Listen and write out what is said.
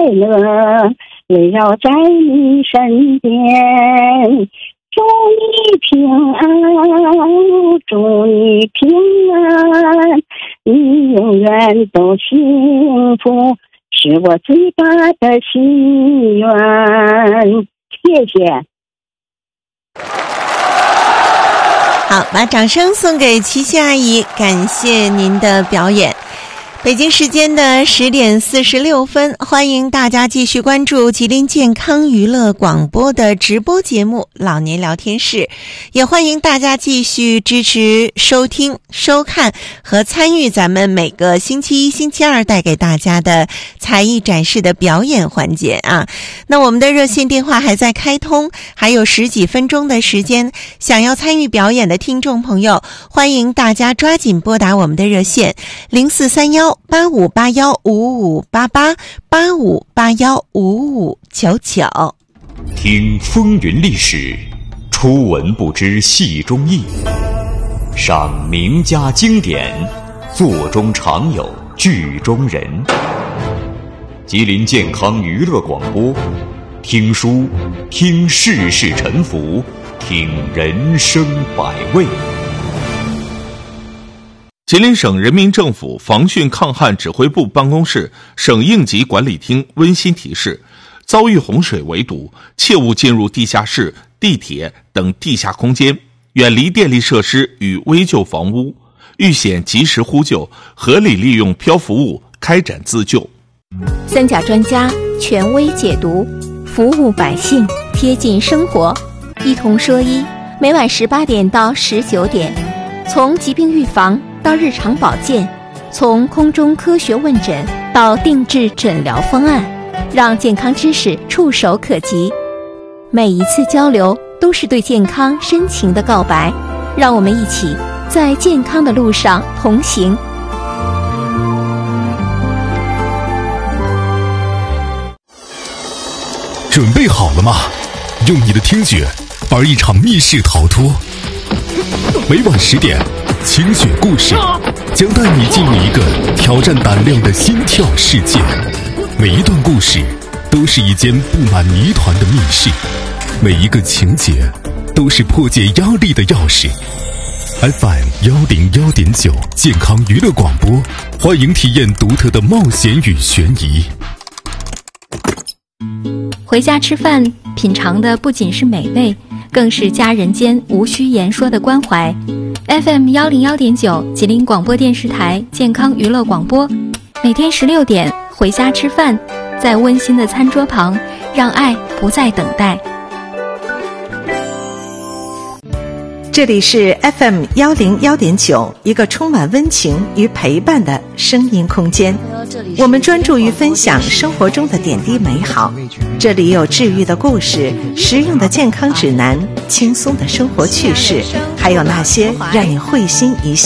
乐，围绕在你身边。祝你平安，祝你平安，你永远都幸福，是我最大的心愿。谢谢。 好，把掌声送给琪琪阿姨，感谢您的表演。北京时间的10点46分，欢迎大家继续关注吉林健康娱乐广播的直播节目老年聊天室，也欢迎大家继续支持收听收看和参与咱们每个星期一星期二带给大家的才艺展示的表演环节啊。那我们的热线电话还在开通，还有10几分钟的时间，想要参与表演的听众朋友，欢迎大家抓紧拨打我们的热线04318581558885815599。 听风云历史，初闻不知戏中意，赏名家经典，座中常有剧中人。吉林健康娱乐广播，听书，听世事沉浮，听人生百味。 吉林省人民政府防汛抗旱指挥部办公室省应急管理厅温馨提示：遭遇洪水围堵，切勿进入地下室、地铁等地下空间，远离电力设施与危旧房屋，遇险及时呼救，合理利用漂浮物开展自救。 三甲专家权威解读，服务百姓，贴近生活，一同说医，每晚18点到19点，从疾病预防到日常保健，从空中科学问诊到定制诊疗方案，让健康知识触手可及。每一次交流都是对健康深情的告白，让我们一起在健康的路上同行。 准备好了吗？用你的听觉玩一场密室逃脱。每晚10点，清雪故事将带你进入一个挑战胆量的心跳世界。每一段故事都是一间布满谜团的密室，每一个情节都是破解压力的钥匙。FM101.9健康娱乐广播，欢迎体验独特的冒险与悬疑。 回家吃饭，品尝的不仅是美味，更是家人间无需言说的关怀。FM101.9吉林广播电视台健康娱乐广播，每天16点回家吃饭，在温馨的餐桌旁，让爱不再等待。 这里是 FM101.9，一个充满温情与陪伴的声音空间。我们专注于分享生活中的点滴美好，这里有治愈的故事、实用的健康指南、轻松的生活趣事，还有那些让你会心一笑